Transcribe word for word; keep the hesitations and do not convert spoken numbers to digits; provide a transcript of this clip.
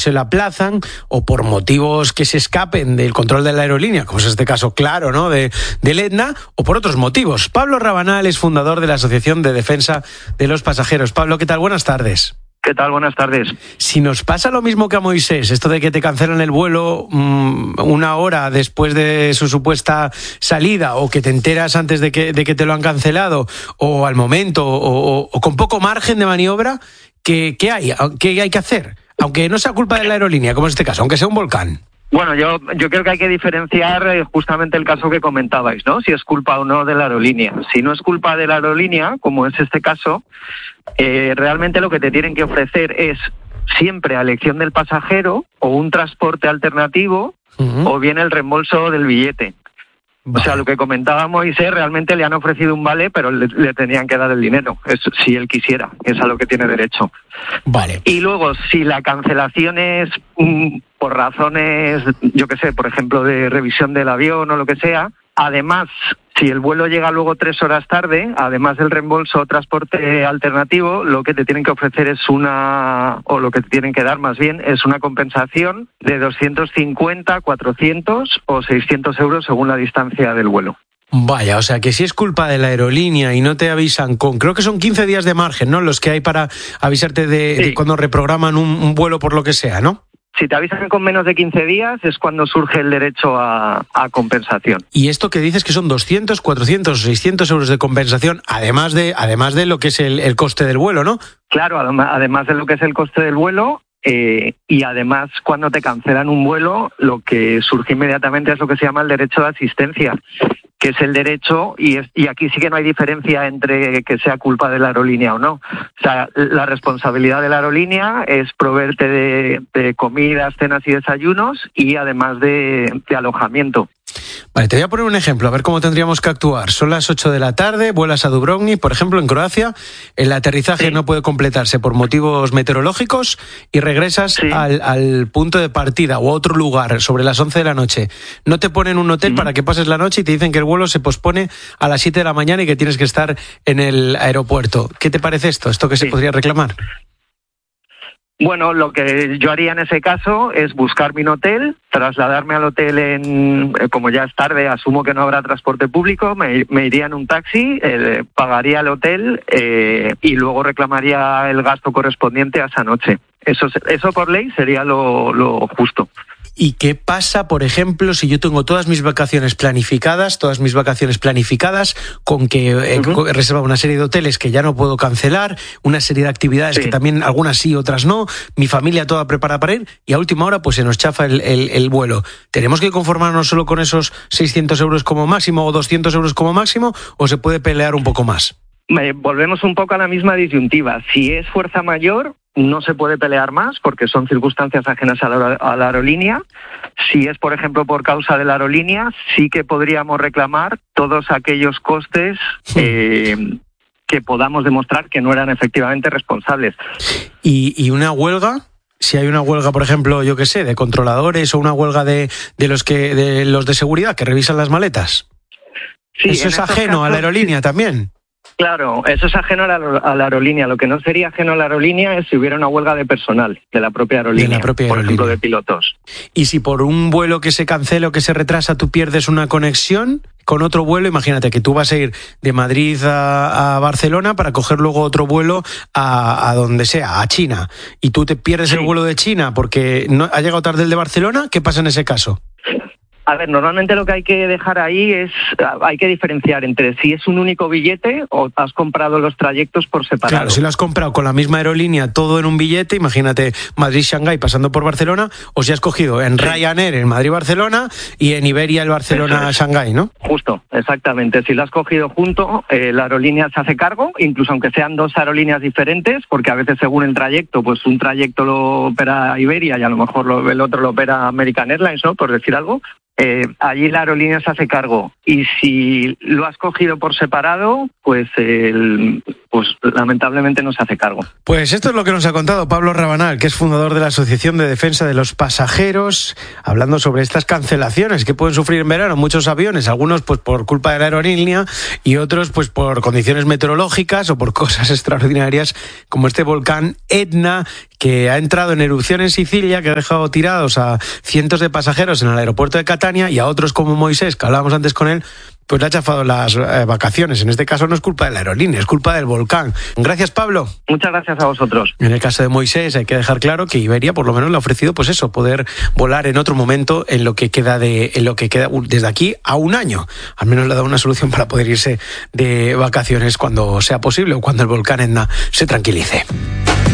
se lo aplazan o por motivos que se escapen del control de la aerolínea, como es este caso claro, ¿no?, de, del Etna, o por otros motivos. Pablo Rabanal es fundador de la Asociación de Defensa de los Pasajeros. Pablo, ¿qué tal? Buenas tardes. ¿Qué tal? Buenas tardes. Si nos pasa lo mismo que a Moisés, esto de que te cancelan el vuelo mmm, una hora después de su supuesta salida, o que te enteras antes de que, de que te lo han cancelado, o al momento, o, o, o con poco margen de maniobra, ¿qué, qué hay? ¿Qué hay que hacer? Aunque no sea culpa de la aerolínea, como en este caso, aunque sea un volcán. Bueno, yo, yo creo que hay que diferenciar eh, justamente el caso que comentabais, ¿no? Si es culpa o no de la aerolínea. Si no es culpa de la aerolínea, como es este caso, eh, realmente lo que te tienen que ofrecer es siempre a elección del pasajero o un transporte alternativo uh-huh. o bien el reembolso del billete. Vale. O sea, lo que comentaba Moisés, realmente le han ofrecido un vale, pero le, le tenían que dar el dinero, es, si él quisiera, es a lo que tiene derecho. Vale. Y luego, si la cancelación es mm, por razones, yo qué sé, por ejemplo, de revisión del avión o lo que sea, además, si el vuelo llega luego tres horas tarde, además del reembolso o transporte alternativo, lo que te tienen que ofrecer es una, o lo que te tienen que dar más bien, es una compensación de doscientos cincuenta, cuatrocientos o seiscientos euros según la distancia del vuelo. Vaya, o sea que si es culpa de la aerolínea y no te avisan con, creo que son quince días de margen, ¿no?, los que hay para avisarte de, sí. de cuando reprograman un, un vuelo por lo que sea, ¿no? Si te avisan con menos de quince días es cuando surge el derecho a, a compensación. Y esto que dices que son doscientos, cuatrocientos, seiscientos euros de compensación, además de además de lo que es el, el coste del vuelo, ¿no? Claro, además de lo que es el coste del vuelo, eh, y además cuando te cancelan un vuelo, lo que surge inmediatamente es lo que se llama el derecho de asistencia, que es el derecho, y, es, y aquí sí que no hay diferencia entre que sea culpa de la aerolínea o no. O sea, la responsabilidad de la aerolínea es proveerte de, de comidas, cenas y desayunos, y además de, de alojamiento. Vale, te voy a poner un ejemplo, a ver cómo tendríamos que actuar. Son las ocho de la tarde, vuelas a Dubrovnik, por ejemplo, en Croacia, el aterrizaje sí. no puede completarse por motivos meteorológicos y regresas sí. al, al punto de partida o a otro lugar sobre las once de la noche. No te ponen un hotel uh-huh. para que pases la noche y te dicen que el vuelo se pospone a las siete de la mañana y que tienes que estar en el aeropuerto. ¿Qué te parece esto? ¿Esto que sí. se podría reclamar? Bueno, lo que yo haría en ese caso es buscarme un hotel, trasladarme al hotel en, como ya es tarde, asumo que no habrá transporte público, me, me iría en un taxi, eh, pagaría el hotel eh, y luego reclamaría el gasto correspondiente a esa noche. Eso, eso por ley sería lo, lo justo. ¿Y qué pasa, por ejemplo, si yo tengo todas mis vacaciones planificadas, todas mis vacaciones planificadas, con que he uh-huh. reservado una serie de hoteles que ya no puedo cancelar, una serie de actividades sí. que también algunas sí, otras no, mi familia toda preparada para ir, y a última hora pues se nos chafa el, el, el vuelo? ¿Tenemos que conformarnos solo con esos seiscientos euros como máximo o doscientos euros como máximo, o se puede pelear un poco más? Volvemos un poco a la misma disyuntiva. Si es fuerza mayor, no se puede pelear más porque son circunstancias ajenas a la, a la aerolínea. Si es, por ejemplo, por causa de la aerolínea, sí que podríamos reclamar todos aquellos costes eh, que podamos demostrar que no eran efectivamente responsables. ¿Y, y una huelga? Si hay una huelga, por ejemplo, yo qué sé, de controladores o una huelga de, de los que de los de seguridad que revisan las maletas. Sí, ¿eso es ajeno casos, a la aerolínea también? Claro, eso es ajeno a la, a la aerolínea. Lo que no sería ajeno a la aerolínea es si hubiera una huelga de personal de la propia aerolínea, de la propia por aerolínea. ejemplo, de pilotos. Y si por un vuelo que se cancela o que se retrasa tú pierdes una conexión con otro vuelo, imagínate que tú vas a ir de Madrid a, a Barcelona para coger luego otro vuelo a, a donde sea, a China, y tú te pierdes sí. el vuelo de China porque no ha llegado tarde el de Barcelona, ¿qué pasa en ese caso? A ver, normalmente lo que hay que dejar ahí es, hay que diferenciar entre si es un único billete o has comprado los trayectos por separado. Claro, si lo has comprado con la misma aerolínea, todo en un billete, imagínate Madrid-Shanghái pasando por Barcelona, o si has cogido en sí. Ryanair en Madrid-Barcelona y en Iberia el Barcelona-Shanghái, ¿no? Justo, exactamente. Si lo has cogido junto, eh, la aerolínea se hace cargo, incluso aunque sean dos aerolíneas diferentes, porque a veces según el trayecto, pues un trayecto lo opera Iberia y a lo mejor lo, el otro lo opera American Airlines, ¿no? Por decir algo. Eh, allí la aerolínea se hace cargo, y si lo has cogido por separado, pues el, pues lamentablemente no se hace cargo. Pues esto es lo que nos ha contado Pablo Rabanal, que es fundador de la Asociación de Defensa de los Pasajeros, hablando sobre estas cancelaciones que pueden sufrir en verano muchos aviones, algunos pues por culpa de la aerolínea y otros pues por condiciones meteorológicas o por cosas extraordinarias como este volcán Etna, que ha entrado en erupción en Sicilia, que ha dejado tirados a cientos de pasajeros en el aeropuerto de Catania y a otros como Moisés, que hablábamos antes con él, pues le ha chafado las eh, vacaciones. En este caso no es culpa de la aerolínea, es culpa del volcán. Gracias, Pablo. Muchas gracias a vosotros. En el caso de Moisés hay que dejar claro que Iberia por lo menos le ha ofrecido pues eso, poder volar en otro momento en lo que queda de en lo que queda desde aquí a un año. Al menos le ha dado una solución para poder irse de vacaciones cuando sea posible o cuando el volcán Etna se tranquilice.